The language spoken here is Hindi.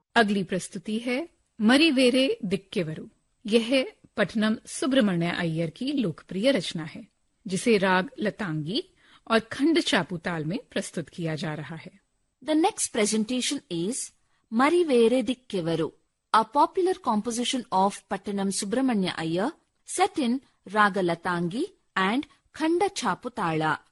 अगली प्रस्तुति है मरिवेरे दिक्केवरु। यह पट्टनम सुब्रमण्य अय्यर की लोकप्रिय रचना है, जिसे राग लतांगी और खंड चापुताल में प्रस्तुत किया जा रहा है। The next presentation is Marivere Dikkevaru, a popular composition of Pattanam Subramanya Iyer set in Raga Latangi and Khanda Chaputala.